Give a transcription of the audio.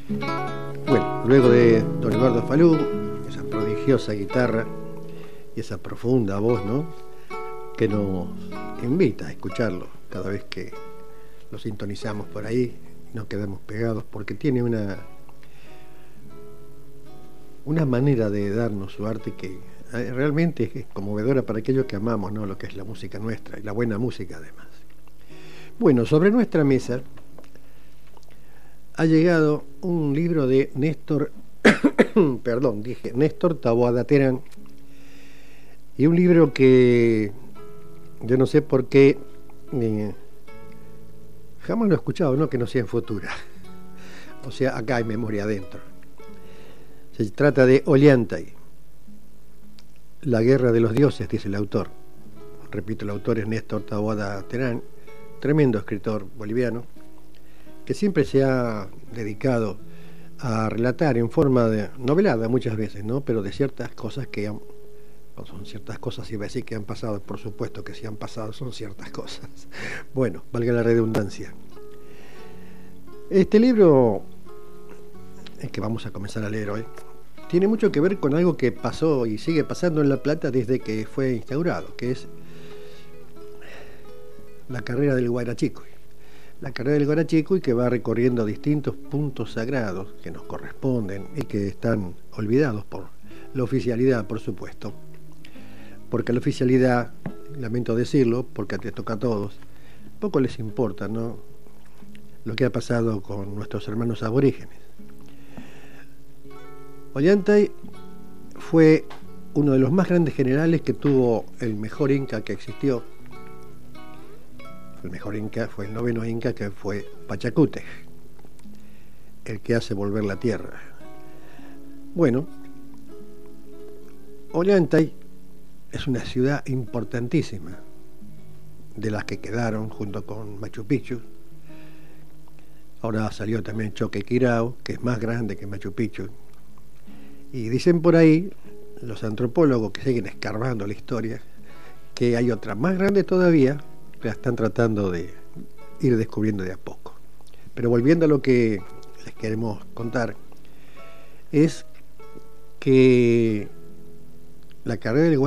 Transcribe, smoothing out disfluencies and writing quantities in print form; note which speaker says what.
Speaker 1: Bueno, luego de don Eduardo Falú, esa prodigiosa guitarra y esa profunda voz, ¿no?, que nos invita a escucharlo cada vez que lo sintonizamos por ahí, nos quedamos pegados, porque tiene una manera de darnos su arte que realmente es conmovedora para aquellos que amamos, ¿no?, lo que es la música nuestra y la buena música además. Bueno, sobre nuestra mesa ha llegado un libro de Néstor Néstor Taboada Terán, y un libro que yo no sé por qué jamás lo he escuchado, ¿no?, que no sea en Futura. O sea, acá hay memoria adentro. Se trata de Ollantay, la guerra de los dioses, dice el autor. Repito, el autor es Néstor Taboada Terán, tremendo escritor boliviano, que siempre se ha dedicado a relatar en forma de novelada muchas veces, ¿no?, pero de ciertas cosas que no son ciertas cosas, iba a decir que han pasado, por supuesto que si han pasado son ciertas cosas. Bueno, valga la redundancia. Este libro, el que vamos a comenzar a leer hoy, tiene mucho que ver con algo que pasó y sigue pasando en La Plata desde que fue instaurado, que es la carrera del Guarachicuy. La carrera del Guarachicuy, que va recorriendo distintos puntos sagrados que nos corresponden y que están olvidados por la oficialidad, por supuesto. Porque la oficialidad, lamento decirlo, porque te toca a todos, poco les importa, ¿no?, lo que ha pasado con nuestros hermanos aborígenes. Ollantay fue uno de los más grandes generales que tuvo el mejor inca que existió. El mejor inca fue el noveno inca, que fue Pachacútec, el que hace volver la tierra. Bueno, Ollantay es una ciudad importantísima, de las que quedaron junto con Machu Picchu. Ahora salió también Choquequirao, que es más grande que Machu Picchu. Y dicen por ahí los antropólogos que siguen escarbando la historia que hay otra más grande todavía, que la están tratando de ir descubriendo de a poco. Pero volviendo a lo que les queremos contar, es que la carrera del